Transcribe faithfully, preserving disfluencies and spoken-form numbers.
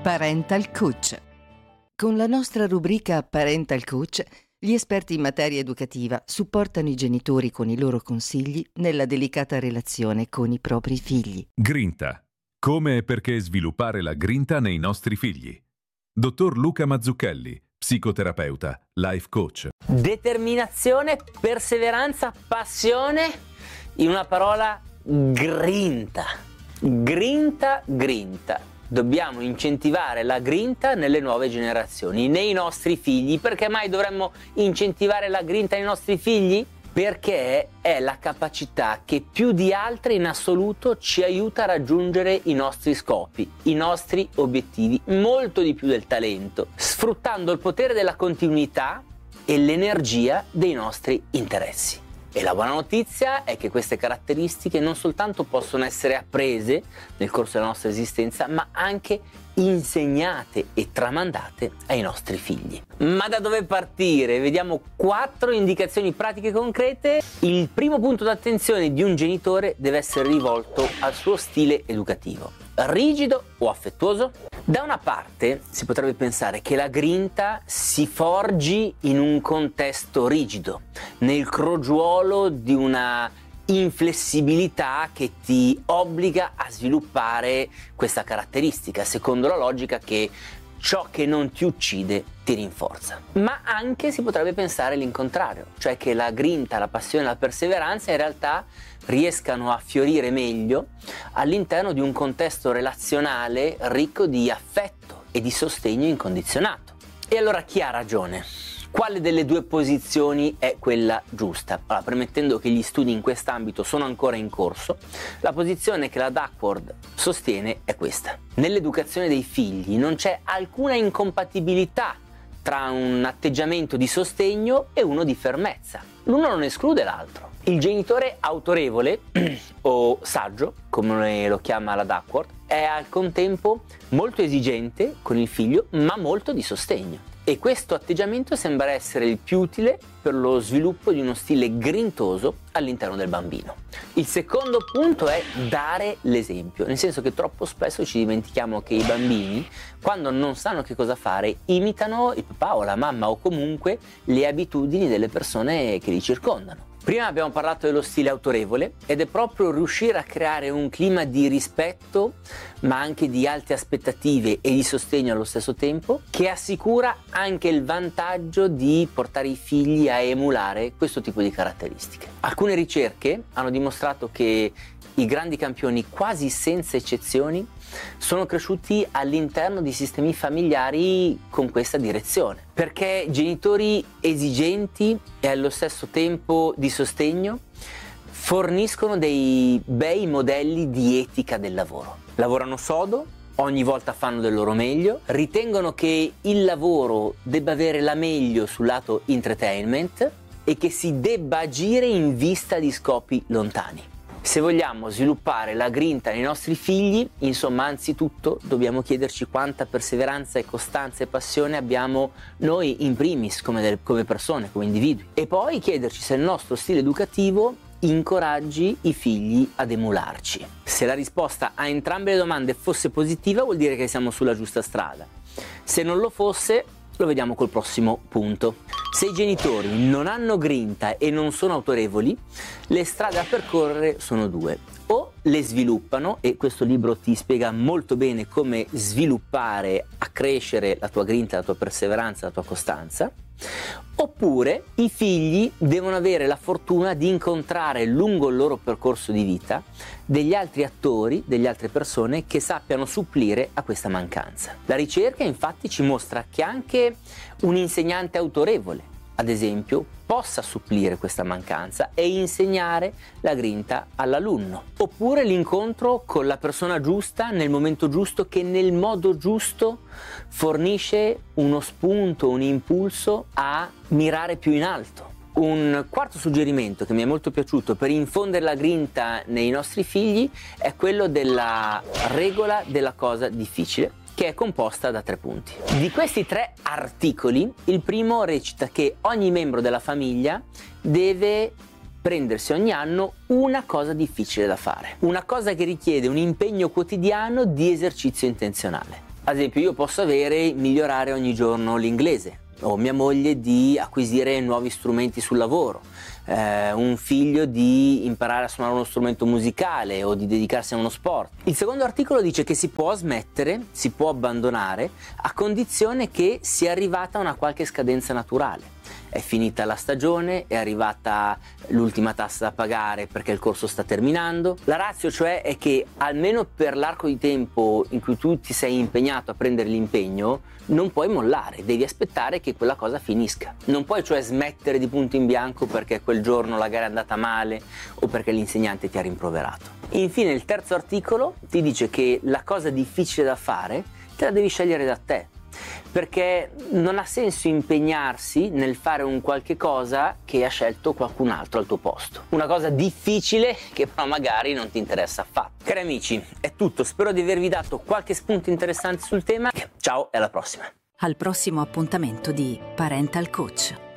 Parental Coach. Con la nostra rubrica Parental Coach, gli esperti in materia educativa supportano i genitori con i loro consigli nella delicata relazione con i propri figli. Grinta. Come e perché sviluppare la grinta nei nostri figli. Dottor Luca Mazzucchelli, psicoterapeuta, life coach. Determinazione, perseveranza, passione, in una parola, grinta. Grinta, grinta. Dobbiamo incentivare la grinta nelle nuove generazioni, nei nostri figli. Perché mai dovremmo incentivare la grinta nei nostri figli? Perché è la capacità che più di altre in assoluto ci aiuta a raggiungere i nostri scopi, i nostri obiettivi, molto di più del talento, sfruttando il potere della continuità e l'energia dei nostri interessi. E la buona notizia è che queste caratteristiche non soltanto possono essere apprese nel corso della nostra esistenza, ma anche insegnate e tramandate ai nostri figli. Ma da dove partire? Vediamo quattro indicazioni pratiche concrete. Il primo punto d'attenzione di un genitore deve essere rivolto al suo stile educativo. Rigido o affettuoso? Da una parte si potrebbe pensare che la grinta si forgi in un contesto rigido, nel crogiuolo di una inflessibilità che ti obbliga a sviluppare questa caratteristica, secondo la logica che ciò che non ti uccide ti rinforza. Ma anche si potrebbe pensare l'incontrario, cioè che la grinta, la passione e la perseveranza in realtà riescano a fiorire meglio all'interno di un contesto relazionale ricco di affetto e di sostegno incondizionato. E allora chi ha ragione? Quale delle due posizioni è quella giusta? Allora, premettendo che gli studi in quest'ambito sono ancora in corso, la posizione che la Duckworth sostiene è questa. Nell'educazione dei figli non c'è alcuna incompatibilità tra un atteggiamento di sostegno e uno di fermezza. L'uno non esclude l'altro. Il genitore autorevole o saggio, come lo chiama la Duckworth, è al contempo molto esigente con il figlio, ma molto di sostegno. E questo atteggiamento sembra essere il più utile per lo sviluppo di uno stile grintoso all'interno del bambino. Il secondo punto è dare l'esempio, nel senso che troppo spesso ci dimentichiamo che i bambini, quando non sanno che cosa fare, imitano il papà o la mamma o comunque le abitudini delle persone che li circondano. Prima abbiamo parlato dello stile autorevole ed è proprio riuscire a creare un clima di rispetto ma anche di alte aspettative e di sostegno allo stesso tempo che assicura anche il vantaggio di portare i figli a emulare questo tipo di caratteristiche. Alcune ricerche hanno dimostrato che i grandi campioni, quasi senza eccezioni, sono cresciuti all'interno di sistemi familiari con questa direzione, perché genitori esigenti e allo stesso tempo di sostegno forniscono dei bei modelli di etica del lavoro. Lavorano sodo, ogni volta fanno del loro meglio, ritengono che il lavoro debba avere la meglio sul lato entertainment e che si debba agire in vista di scopi lontani. Se vogliamo sviluppare la grinta nei nostri figli, insomma, anzitutto dobbiamo chiederci quanta perseveranza e costanza e passione abbiamo noi in primis come, del, come persone, come individui. E poi chiederci se il nostro stile educativo incoraggi i figli ad emularci. Se la risposta a entrambe le domande fosse positiva, vuol dire che siamo sulla giusta strada. Se non lo fosse, lo vediamo col prossimo punto. Se i genitori non hanno grinta e non sono autorevoli, le strade da percorrere sono due. O le sviluppano, e questo libro ti spiega molto bene come sviluppare, accrescere la tua grinta, la tua perseveranza, la tua costanza, oppure i figli devono avere la fortuna di incontrare lungo il loro percorso di vita degli altri attori, delle altre persone che sappiano supplire a questa mancanza. La ricerca infatti ci mostra che anche un insegnante autorevole, ad esempio, possa supplire questa mancanza e insegnare la grinta all'alunno. Oppure l'incontro con la persona giusta nel momento giusto che nel modo giusto fornisce uno spunto, un impulso a mirare più in alto. Un quarto suggerimento che mi è molto piaciuto per infondere la grinta nei nostri figli è quello della regola della cosa difficile, che è composta da tre punti. Di questi tre articoli, il primo recita che ogni membro della famiglia deve prendersi ogni anno una cosa difficile da fare, una cosa che richiede un impegno quotidiano di esercizio intenzionale. Ad esempio, io posso avere migliorare ogni giorno l'inglese, o mia moglie di acquisire nuovi strumenti sul lavoro, eh, un figlio di imparare a suonare uno strumento musicale o di dedicarsi a uno sport. Il secondo articolo dice che si può smettere, si può abbandonare a condizione che sia arrivata una qualche scadenza naturale. È finita la stagione, è arrivata l'ultima tassa da pagare perché il corso sta terminando. La ratio cioè è che almeno per l'arco di tempo in cui tu ti sei impegnato a prendere l'impegno non puoi mollare, devi aspettare che quella cosa finisca. Non puoi cioè smettere di punto in bianco perché quel giorno la gara è andata male o perché l'insegnante ti ha rimproverato. Infine il terzo articolo ti dice che la cosa difficile da fare te la devi scegliere da te, perché non ha senso impegnarsi nel fare un qualche cosa che ha scelto qualcun altro al tuo posto, una cosa difficile che però magari non ti interessa affatto. Cari amici, è tutto, spero di avervi dato qualche spunto interessante sul tema. Ciao e alla prossima. Al prossimo appuntamento di Parental Coach.